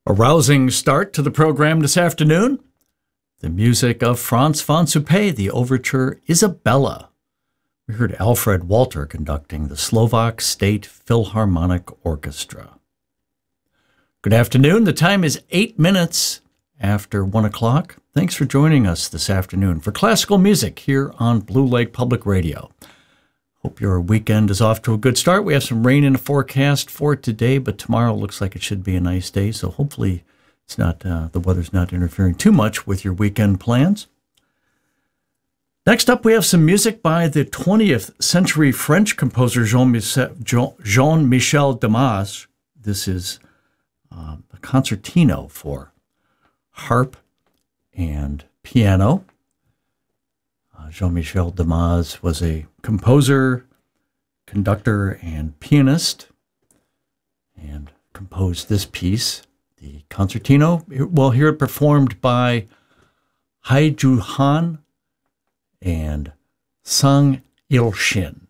A rousing start to the program this afternoon. The music of Franz von Suppé, the overture Isabella. We heard Alfred Walter conducting the Slovak State Philharmonic Orchestra. Good afternoon. The time is 8 minutes after 1 o'clock. Thanks for joining us this afternoon for classical music here on Blue Lake Public Radio. Hope your weekend is off to a good start. We have some rain in the forecast for today, but tomorrow looks like it should be a nice day. So hopefully it's not the weather's not interfering too much with your weekend plans. Next up, we have some music by the 20th century French composer Jean-Michel Damas. This is a concertino for harp and piano. Jean-Michel Damas was a composer, conductor, and pianist, and composed this piece, the concertino. We'll hear it performed by Hai Ju Han and Sang Il-shin.